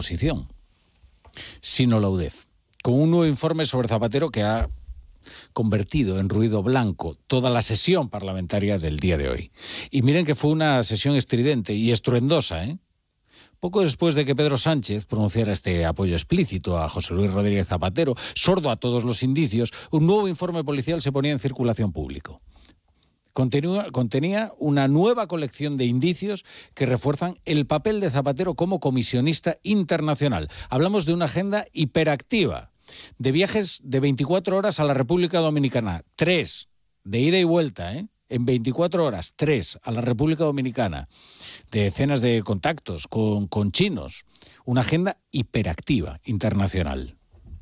oposición, sino la UDEF, con un nuevo informe sobre Zapatero que ha convertido en ruido blanco toda la sesión parlamentaria del día de hoy. Y miren que fue una sesión estridente y estruendosa, ¿eh? Poco después de que Pedro Sánchez pronunciara este apoyo explícito a José Luis Rodríguez Zapatero, sordo a todos los indicios, un nuevo informe policial se ponía en circulación público. Contenía una nueva colección de indicios que refuerzan el papel de Zapatero como comisionista internacional. Hablamos de una agenda hiperactiva, de viajes de 24 horas a la República Dominicana, 3 de ida y vuelta, en 24 horas, 3 a la República Dominicana, de decenas de contactos con chinos, una agenda hiperactiva internacional.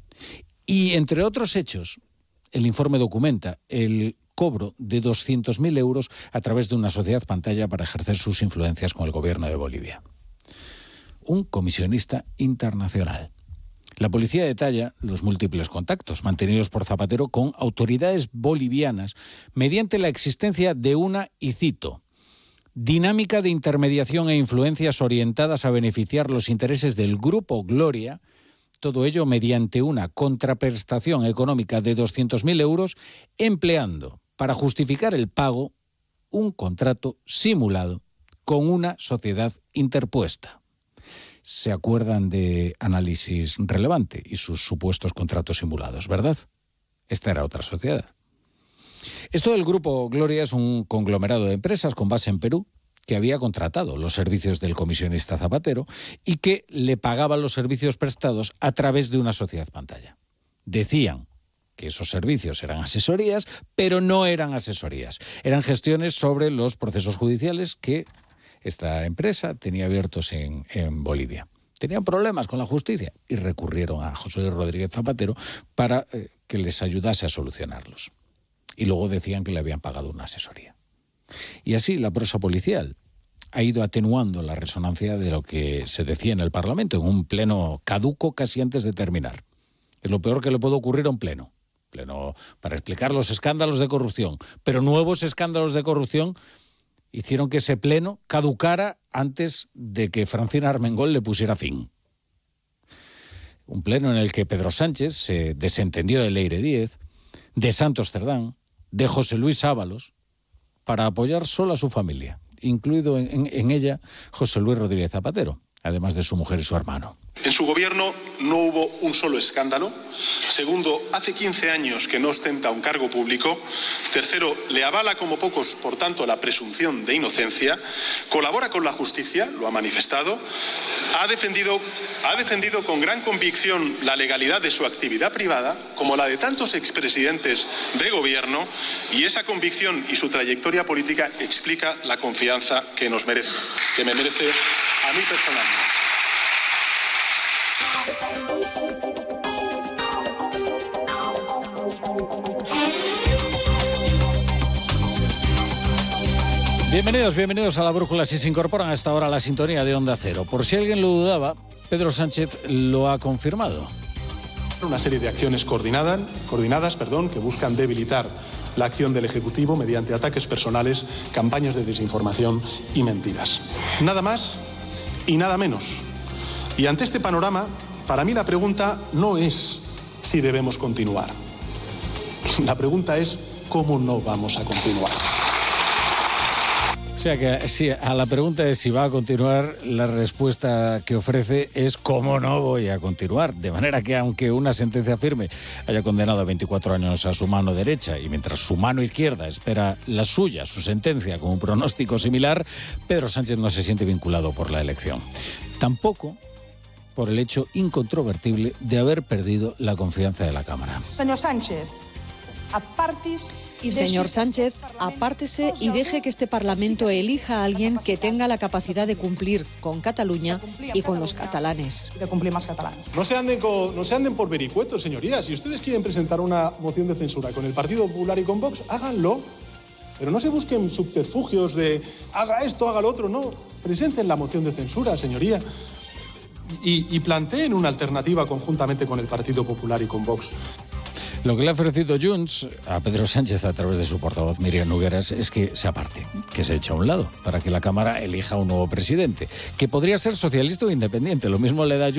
Y entre otros hechos, el informe documenta el cobro de 200.000 euros a través de una sociedad pantalla para ejercer sus influencias con el gobierno de Bolivia. Un comisionista internacional. La policía detalla los múltiples contactos mantenidos por Zapatero con autoridades bolivianas mediante la existencia de una, y cito, dinámica de intermediación e influencias orientadas a beneficiar los intereses del Grupo Gloria, todo ello mediante una contraprestación económica de 200.000 euros, empleando para justificar el pago un contrato simulado con una sociedad interpuesta. Se acuerdan de Análisis Relevante y sus supuestos contratos simulados, ¿verdad? Esta era otra sociedad. Esto del Grupo Gloria es un conglomerado de empresas con base en Perú que había contratado los servicios del comisionista Zapatero y que le pagaba los servicios prestados a través de una sociedad pantalla. Decían que esos servicios eran asesorías, pero no eran asesorías. Eran gestiones sobre los procesos judiciales que esta empresa tenía abiertos en Bolivia. Tenían problemas con la justicia y recurrieron a José Luis Rodríguez Zapatero para que les ayudase a solucionarlos. Y luego decían que le habían pagado una asesoría. Y así la prosa policial ha ido atenuando la resonancia de lo que se decía en el Parlamento, en un pleno caduco casi antes de terminar. Es lo peor que le puede ocurrir a un pleno para explicar los escándalos de corrupción. Pero nuevos escándalos de corrupción hicieron que ese pleno caducara antes de que Francina Armengol le pusiera fin. Un pleno en el que Pedro Sánchez se desentendió de Leire Díez, de Santos Cerdán, de José Luis Ábalos, para apoyar solo a su familia, incluido en ella José Luis Rodríguez Zapatero, además de su mujer y su hermano. En su gobierno no hubo un solo escándalo. Segundo, hace 15 años que no ostenta un cargo público. Tercero, le avala como pocos, por tanto, la presunción de inocencia. Colabora con la justicia, lo ha manifestado. Ha defendido con gran convicción la legalidad de su actividad privada, como la de tantos expresidentes de gobierno, y esa convicción y su trayectoria política explica la confianza que me merece a mí personalmente. Bienvenidos a La Brújula. Si se incorporan a esta hora a la sintonía de Onda Cero. Por si alguien lo dudaba, Pedro Sánchez lo ha confirmado. Una serie de acciones coordinadas, que buscan debilitar la acción del Ejecutivo mediante ataques personales, campañas de desinformación y mentiras. Nada más y nada menos. Y ante este panorama, para mí la pregunta no es si debemos continuar. La pregunta es cómo no vamos a continuar. O sea que sí, a la pregunta de si va a continuar, la respuesta que ofrece es cómo no voy a continuar. De manera que aunque una sentencia firme haya condenado a 24 años a su mano derecha y mientras su mano izquierda espera la suya, su sentencia, con un pronóstico similar, Pedro Sánchez no se siente vinculado por la elección. Tampoco por el hecho incontrovertible de haber perdido la confianza de la Cámara. Señor Sánchez, apártese y deje que este Parlamento elija a alguien que tenga la capacidad de cumplir con Cataluña y con los catalanes. No se anden por vericuetos, señorías. Si ustedes quieren presentar una moción de censura con el Partido Popular y con Vox, háganlo. Pero no se busquen subterfugios de haga esto, haga lo otro. No, presenten la moción de censura, señoría. Y planteen una alternativa conjuntamente con el Partido Popular y con Vox. Lo que le ha ofrecido Junts a Pedro Sánchez a través de su portavoz Míriam Nogueras es que se aparte, que se eche a un lado, para que la Cámara elija un nuevo presidente, que podría ser socialista o independiente. Lo mismo le da